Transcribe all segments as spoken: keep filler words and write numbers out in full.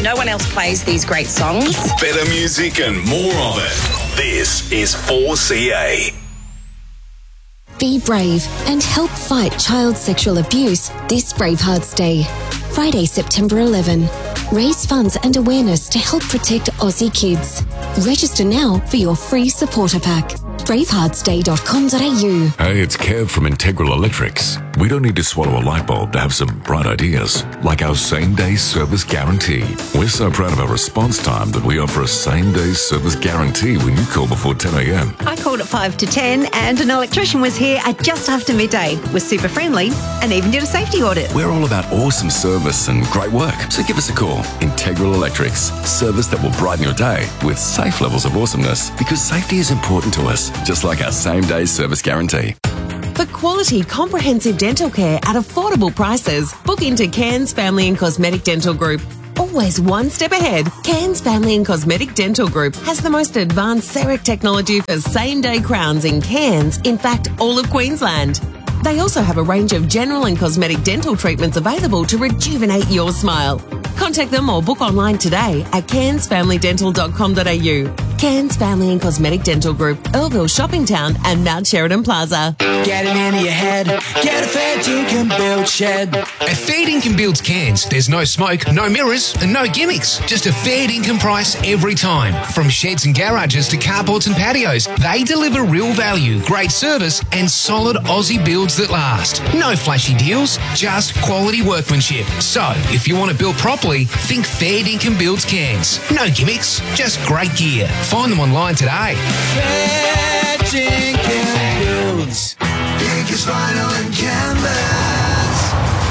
No one else plays these great songs. Better music and more of it. This is four C A. Be brave and help fight child sexual abuse this Bravehearts Day. Friday, September eleventh. Raise funds and awareness to help protect Aussie kids. Register now for your free supporter pack. bravehearts day dot com dot a u. Hey, it's Kev from Integral Electrics. We don't need to swallow a light bulb to have some bright ideas, like our same-day service guarantee. We're so proud of our response time that we offer a same-day service guarantee when you call before ten a m. I called at five to ten and an electrician was here at just after midday, was super friendly and even did a safety audit. We're all about awesome service and great work, so give us a call. Integral Electrics, service that will brighten your day with safe levels of awesomeness, because safety is important to us, just like our same-day service guarantee. For quality, comprehensive dental care at affordable prices, book into Cairns Family and Cosmetic Dental Group. Always one step ahead, Cairns Family and Cosmetic Dental Group has the most advanced CEREC technology for same-day crowns in Cairns, in fact, all of Queensland. They also have a range of general and cosmetic dental treatments available to rejuvenate your smile. Contact them or book online today at cairns family dental dot com dot a u. Cairns Family and Cosmetic Dental Group, Earlville Shopping Town and Mount Sheridan Plaza. Get it into your head. Get a Fair Dinkum Build shed. At Fair Dinkum Builds Cairns, there's no smoke, no mirrors and no gimmicks. Just a fair dinkum price every time. From sheds and garages to carports and patios, they deliver real value, great service and solid Aussie builds that last. No flashy deals, just quality workmanship. So, if you want to build properly, think Fair Dinkum Builds Cairns. No gimmicks, just great gear. Find them online today. Fair Dinkum Builds. Biggest vinyl and canvas.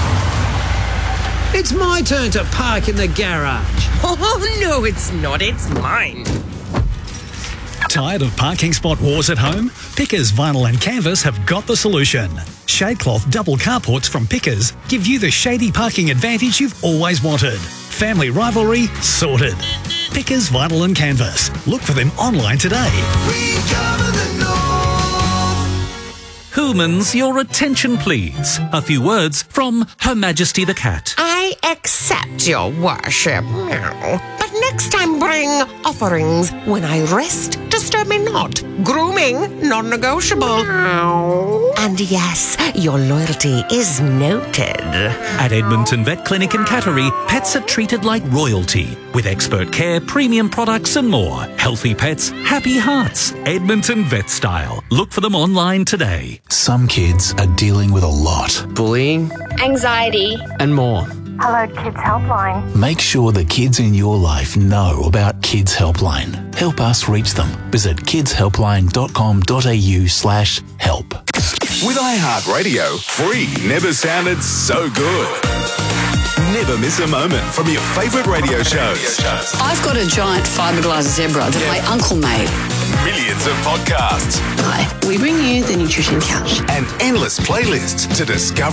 It's my turn to park in the garage. Oh, no, it's not. It's mine. Tired of parking spot wars at home? Pickers Vinyl and Canvas have got the solution. Shadecloth double carports from Pickers give you the shady parking advantage you've always wanted. Family rivalry sorted. Pickers Vinyl and Canvas. Look for them online today. We cover the north. Humans, your attention please. A few words from Her Majesty the Cat. I accept your worship. Meow. But next time bring offerings. When I rest, disturb me not. Grooming, non-negotiable. Meow. And yes, your loyalty is noted. At Edmonton Vet Clinic and Cattery, pets are treated like royalty. With expert care, premium products and more. Healthy pets, happy hearts. Edmonton Vet Style. Look for them online today. Some kids are dealing with a lot. Bullying, anxiety, and more. Hello Kids Helpline. Make sure the kids in your life know about Kids Helpline. Help us reach them. Visit kids helpline dot com dot a u slash help. With iHeartRadio, free never sounded so good. Never miss a moment from your favourite radio shows. I've got a giant fiberglass zebra that yeah. my uncle made. Millions of podcasts. Hi, we bring you the Nutrition Couch. And endless playlists to discover